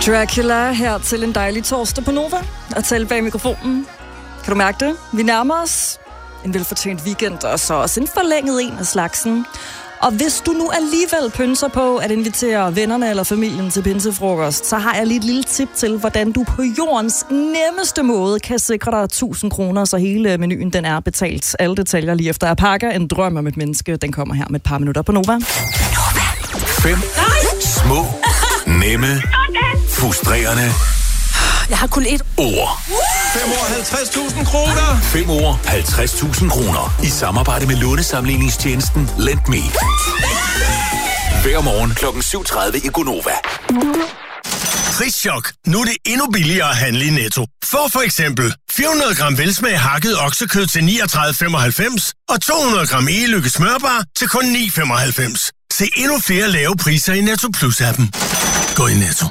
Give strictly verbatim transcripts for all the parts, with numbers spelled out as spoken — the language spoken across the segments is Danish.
Dracula her til en dejlig torsdag på Nova og tale bag mikrofonen. Kan du mærke det? Vi nærmer os en velfortjent weekend, og så også en forlænget en af slagsen. Og hvis du nu alligevel pynser på at invitere vennerne eller familien til pinsefrokost, så har jeg lige et lille tip til, hvordan du på jordens nemmeste måde kan sikre dig tusind kroner, så hele menuen den er betalt. Alle detaljer lige efter at pakke en drøm om et menneske, den kommer her med et par minutter på Nova. Fem små, nemme, frustrerende Jeg har kun ét ord. Fem år, halvtreds tusind kroner. Fem ord, halvtreds tusind kroner. I samarbejde med lånesamligningstjenesten LendMe. Hver morgen klokken syv tredive i Gonova. Prischok. Nu er det endnu billigere at handle i Netto. Få for eksempel fire hundrede gram velsmag hakket oksekød til niogtredive femoghalvfems og to hundrede gram e-lykke smørbar til kun ni femoghalvfems. Se endnu flere lave priser i Netto Plus-appen. Gå i Netto.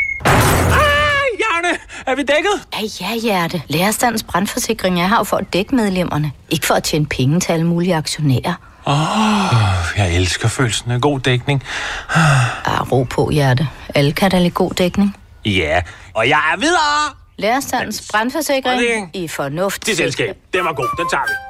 Er vi dækket? Ja, ja, hjerte. Lærerstandens brandforsikring er her for at dække medlemmerne. Ikke for at tjene penge til alle mulige aktionærer. Åh, oh, jeg elsker følelsen af god dækning. Ah, ro på, hjerte. Alle kan da lide god dækning. Ja, og jeg er videre. Lærerstandens brandforsikring i fornuft. Det selskab, den var god, den tager vi.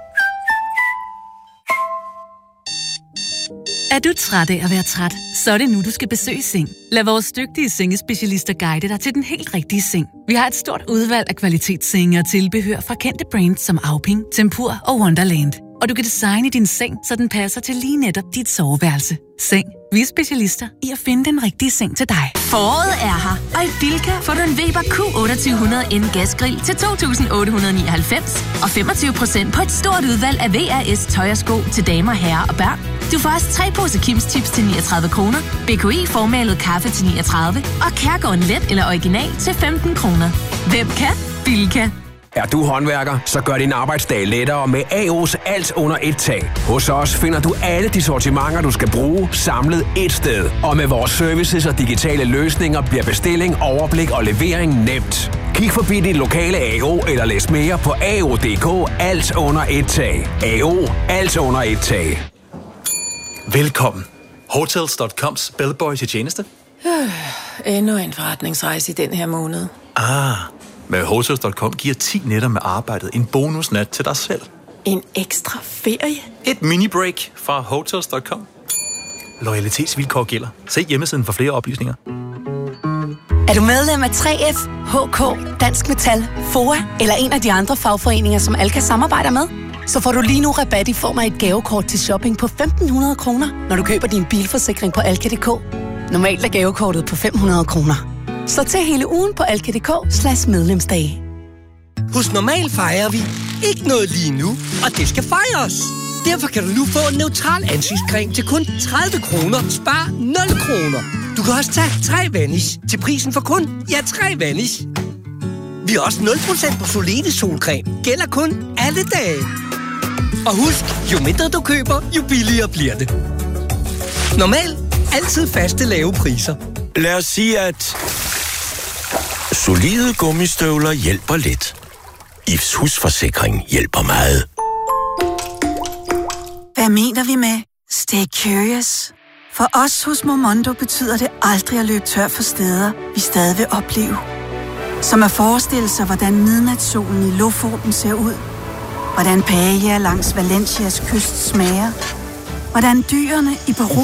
Er du træt af at være træt? Så er det nu, du skal besøge Seng. Lad vores dygtige sengespecialister guide dig til den helt rigtige seng. Vi har et stort udvalg af kvalitetssenge og tilbehør fra kendte brands som Auping, Tempur og Wonderland. Og du kan designe din seng, så den passer til lige netop dit soveværelse. Seng. Vi er specialister i at finde den rigtige seng til dig. Foråret er her, og i Bilka får du en Weber Q otteogtyve hundrede N gasgrill til to tusind otte hundrede nioghalvfems og femogtyve procent på et stort udvalg af V R S tøj og sko til damer, herrer og børn. Du får også tre poser Kims Chips til niogtredive kroner, B K I formalet kaffe til niogtredive og Kærgården Let eller Original til femten kroner. Hvem kan? Bilka. Er du håndværker, så gør din arbejdsdag lettere med A O's alt under et tag. Hos os finder du alle de sortimenter, du skal bruge, samlet et sted. Og med vores services og digitale løsninger bliver bestilling, overblik og levering nemt. Kig forbi din lokale A O eller læs mere på A O punktum D K. Alt under et tag. A O. Alt under et tag. Velkommen. Hotels punktum coms bellboy til tjeneste. Øh, endnu en forretningsrejse i den her måned. Ah, med Hotels punktum com giver ti nætter med arbejdet en bonusnat til dig selv. En ekstra ferie? Et mini-break fra Hotels punktum com. Loyalitetsvilkår gælder. Se hjemmesiden for flere oplysninger. Er du medlem af tre F, H K, Dansk Metal, F O A eller en af de andre fagforeninger, som Alka samarbejder med? Så får du lige nu rabat i form af et gavekort til shopping på femten hundrede kroner, når du køber din bilforsikring på alka punktum d k. Normalt er gavekortet på fem hundrede kroner. Så til hele ugen på alka punktum d k slash medlemsdage. Hos Normal fejrer vi ikke noget lige nu, og det skal fejres. Derfor kan du nu få en neutral ansigtscreme til kun tredive kroner. Spar nul kroner. Du kan også tage tre Vanish til prisen for kun, ja, tre Vanish. Vi har også nul procent på Solene solcreme. Gælder kun alle dage. Og husk, jo mindre du køber, jo billigere bliver det. Normal. Altid faste lave priser. Lad os sige, at solide gummistøvler hjælper lidt. Ifs husforsikring hjælper meget. Hvad mener vi med stay curious? For os hos Momondo betyder det aldrig at løbe tør for steder, vi stadig vil opleve. Som at forestille sig, hvordan midnatssolen i Lofoten ser ud. Hvordan paella langs Valencias kyst smager. Hvordan dyrene i Peru